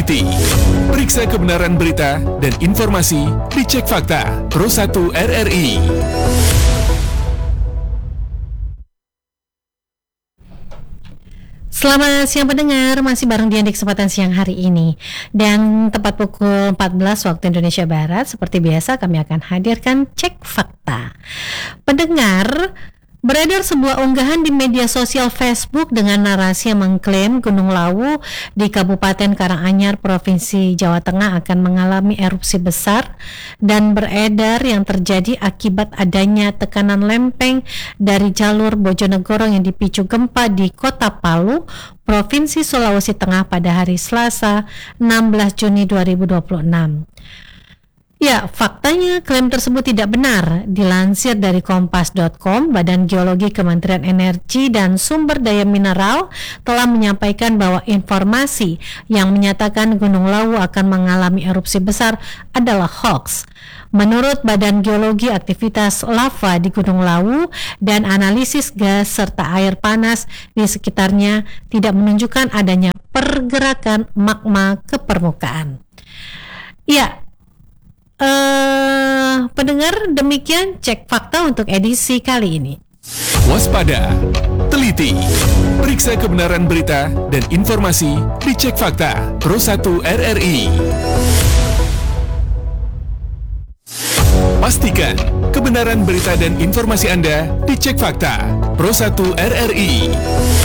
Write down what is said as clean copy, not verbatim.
teliti. Periksa kebenaran berita dan informasi, dicek fakta. Pro 1 RRI. Selamat siang pendengar, masih bareng Dian di kesempatan siang hari ini. Dan tepat pukul 14 waktu Indonesia Barat, seperti biasa kami akan hadirkan Cek Fakta. Pendengar, beredar sebuah unggahan di media sosial Facebook dengan narasi yang mengklaim Gunung Lawu di Kabupaten Karanganyar, Provinsi Jawa Tengah akan mengalami erupsi besar dan beredar yang terjadi akibat adanya tekanan lempeng dari jalur Bojonegoro yang dipicu gempa di Kota Palu, Provinsi Sulawesi Tengah pada hari Selasa 16 Juni 2026. Ya, faktanya klaim tersebut tidak benar. Dilansir dari kompas.com, Badan Geologi Kementerian Energi dan Sumber Daya Mineral telah menyampaikan bahwa informasi yang menyatakan Gunung Lawu akan mengalami erupsi besar adalah hoax. Menurut Badan Geologi, aktivitas lava di Gunung Lawu dan analisis gas serta air panas di sekitarnya tidak menunjukkan adanya pergerakan magma ke permukaan. Ya, pendengar, demikian Cek Fakta untuk edisi kali ini. Waspada, teliti, periksa kebenaran berita dan informasi, dicek fakta. Pro 1 RRI. Pastikan kebenaran berita dan informasi Anda dicek fakta. Pro 1 RRI.